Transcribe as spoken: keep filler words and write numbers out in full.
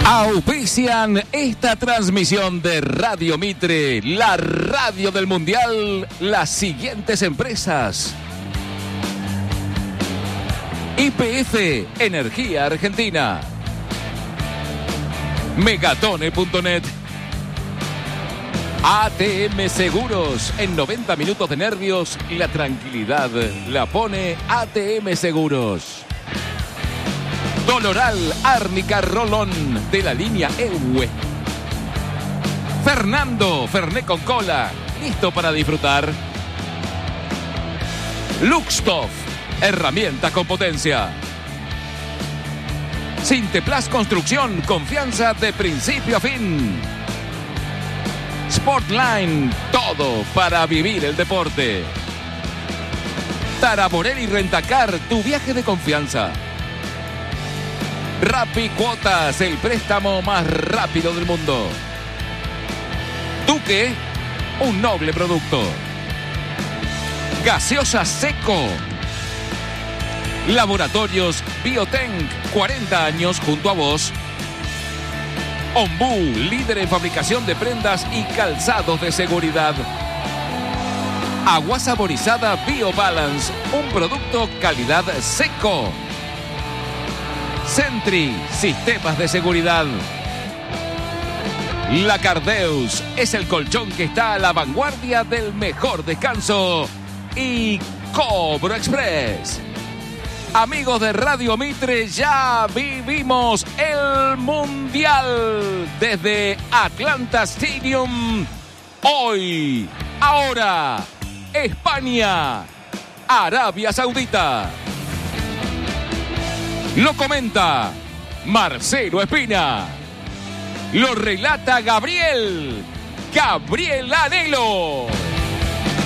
Auspician esta transmisión de Radio Mitre, la radio del Mundial, las siguientes empresas: Y P F, Energía Argentina; Megatone punto net; A T M Seguros. En noventa minutos de nervios, la tranquilidad la pone A T M Seguros. Doloral Árnica Rolón de la línea E U E. Fernando Fernet con cola, listo para disfrutar. Luxtoff, herramienta con potencia. Sinteplas Construcción, confianza de principio a fin. Sportline, todo para vivir el deporte. Taraborelli Rentacar, tu viaje de confianza. Rappi Cuotas, el préstamo más rápido del mundo. Duque, un noble producto. Gaseosa Seco. Laboratorios Biotenc, cuarenta años junto a vos. Ombú, líder en fabricación de prendas y calzados de seguridad. Agua saborizada BioBalance, un producto calidad Seco. Sentry, sistemas de seguridad. La Cardeus es el colchón que está a la vanguardia del mejor descanso. Y Cobro Express. Amigos de Radio Mitre, ya vivimos el Mundial desde Atlanta Stadium. Hoy, ahora, España, Arabia Saudita. Lo comenta Marcelo Espina. Lo relata Gabriel, Gabriel Anelo.